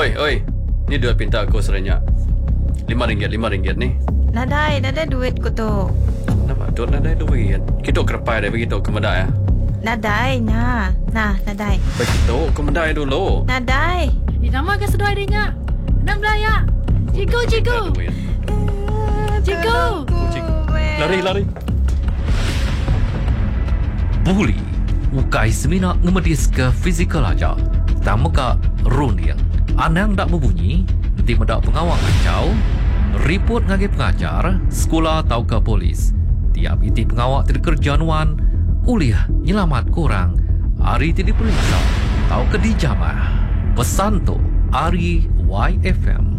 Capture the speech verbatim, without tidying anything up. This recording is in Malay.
Oi, oi. Ni duit pinta aku serenyak. Lima ringgit, lima ringgit ni. Nadai, nadai duit ko to. Kenapa? Duk nadai duit. Kita kerepai dia begitu ke medai. Nadai, na. Nah, nadai. Begitu ke medai dulu. Nadai. Dinamakan seduai adanya. Enam belaya. Cikgu, cikgu. Duit. Cikgu. Cikgu. Lari, lari. Buli, ukai semina ngemedis ke fizikal aja. Tamuka runia. Anang dak berbunyi, nanti mendak pengawal kacau. Report ngagi pengajar, sekolah atau ke polis. Tiap iti pengawal tidak kerjaan uliah nyelamat korang. Hari tidak periksa, atau ke dijamah. Pesan tu, Ari Y F M.